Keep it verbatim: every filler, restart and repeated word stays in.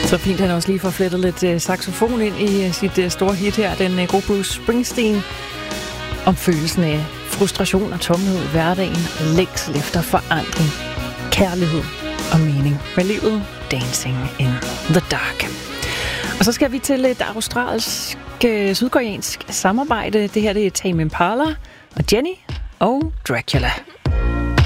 Så fint, han også lige får flettet lidt uh, saxofon ind i uh, sit uh, store hit her, den uh, gode Bruce Springsteen, om følelsen af frustration og tomhed i hverdagen, længsel efter forandring, kærlighed og mening med livet, Dancing in the Dark. Og så skal vi til et australsk, uh, sydkoreansk samarbejde. Det her det er Tame Impala og Jenny og Dracula.